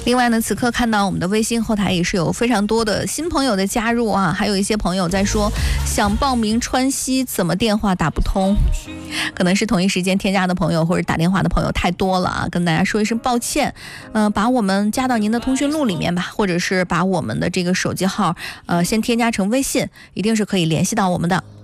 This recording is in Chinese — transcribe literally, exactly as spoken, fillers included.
另外呢，此刻看到我们的微信后台也是有非常多的新朋友的加入啊，还有一些朋友在说想报名川西怎么电话打不通，可能是同一时间添加的朋友或者打电话的朋友太多了啊，跟大家说一声抱歉。嗯、呃，把我们加到您的通讯录里面吧，或者是把我们的这个手机号呃先添加成微信，一定是可以联系到我们的。